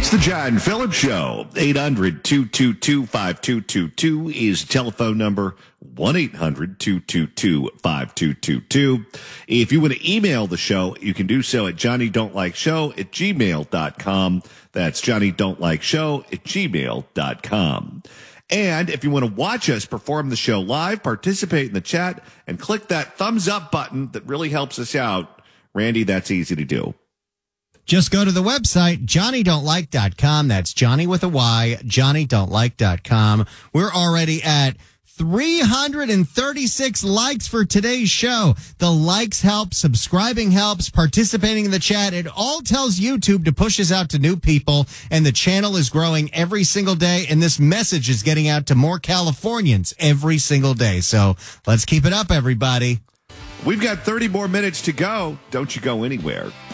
It's the John Phillips Show. 800-222-5222 is the telephone number. 1-800-222-5222. If you want to email the show, you can do so at johnnydon'tlikeshow@gmail.com. That's johnnydon'tlikeshow@gmail.com. And if you want to watch us perform the show live, participate in the chat, and click that thumbs up button that really helps us out, Randy, that's easy to do. Just go to the website, johnnydon'tlike.com. That's Johnny with a Y, johnnydon'tlike.com. We're already at 336 likes for today's show. The likes help, subscribing helps, participating in the chat. It all tells YouTube to push us out to new people, and the channel is growing every single day, and this message is getting out to more Californians every single day. So let's keep it up, everybody. We've got 30 more minutes to go. Don't you go anywhere.